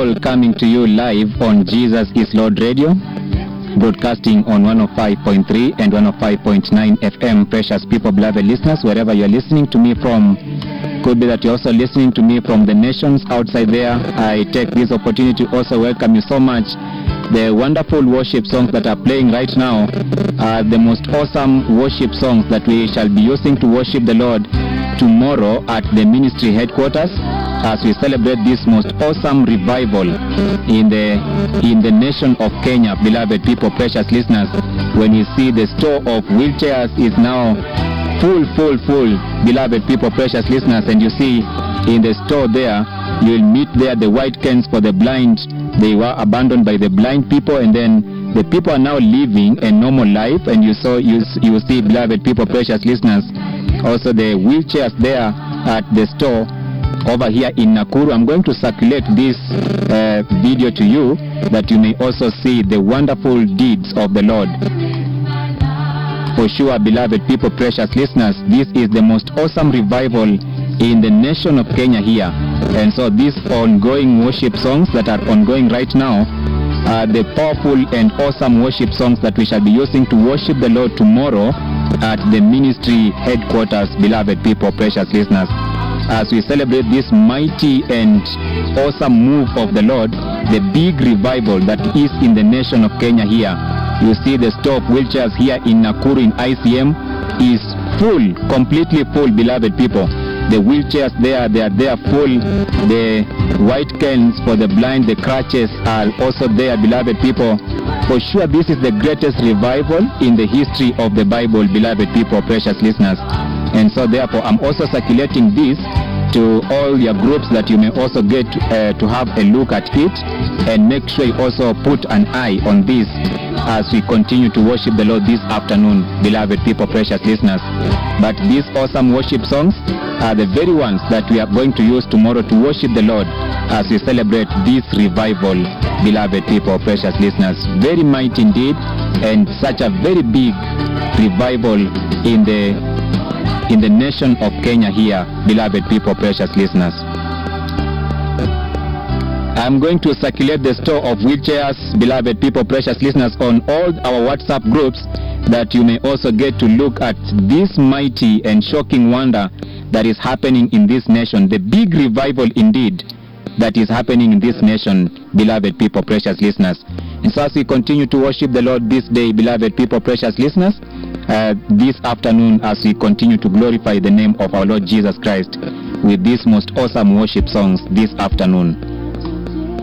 all coming to you live on Jesus is Lord Radio, broadcasting on 105.3 and 105.9 FM. Precious people, beloved listeners, wherever you're listening to me from, could be that you're also listening to me from the nations outside there. I take this opportunity to also welcome you so much. The wonderful worship songs that are playing right now are the most awesome worship songs that we shall be using to worship the Lord tomorrow at the ministry headquarters, as we celebrate this most awesome revival in the nation of Kenya. Beloved people, precious listeners, when you see the store of wheelchairs is now full, beloved people, precious listeners, and you see in the store there, you will meet there the white canes for the blind. They were abandoned by the blind people, and then the people are now living a normal life. And you see, beloved people, precious listeners, also the wheelchairs there at the store over here in Nakuru. I'm going to circulate this video to you that you may also see the wonderful deeds of the Lord. For sure, beloved people, precious listeners, this is the most awesome revival in the nation of Kenya here. And so these ongoing worship songs that are ongoing right now are the powerful and awesome worship songs that we shall be using to worship the Lord tomorrow at the ministry headquarters, beloved people, precious listeners. As we celebrate this mighty and awesome move of the Lord, the big revival that is in the nation of Kenya here. You see the store of wheelchairs here in Nakuru in ICM is full, completely full, beloved people. The wheelchairs there, they are there full. The white canes for the blind, the crutches are also there, beloved people. For sure, this is the greatest revival in the history of the Bible, beloved people, precious listeners. And so therefore, I'm also circulating this to all your groups that you may also get to have a look at it, and make sure you also put an eye on this as we continue to worship the Lord this afternoon, beloved people, precious listeners. But these awesome worship songs are the very ones that we are going to use tomorrow to worship the Lord as we celebrate this revival, beloved people, precious listeners. Very mighty indeed, and such a very big revival in the nation of Kenya here, beloved people, precious listeners. I'm going to circulate the store of wheelchairs, beloved people, precious listeners, on all our WhatsApp groups, that you may also get to look at this mighty and shocking wonder that is happening in this nation, the big revival indeed that is happening in this nation, beloved people, precious listeners. And so as we continue to worship the Lord this day, beloved people, precious listeners, this afternoon, as we continue to glorify the name of our Lord Jesus Christ with these most awesome worship songs this afternoon.